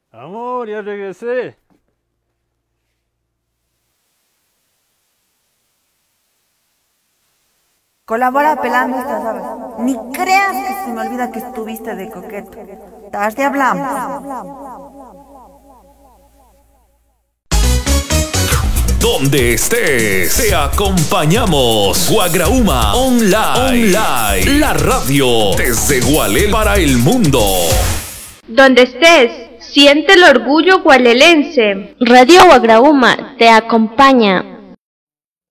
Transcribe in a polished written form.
Amor, ya regresé. Colabora pelando estas aves. Ni creas que se me olvida que estuviste de coqueto. Tarde hablamos. Donde estés, te acompañamos. Guagrauma Online. La radio desde Gualel para el mundo. Donde estés, siente el orgullo gualelense. Radio Guagrauma te acompaña.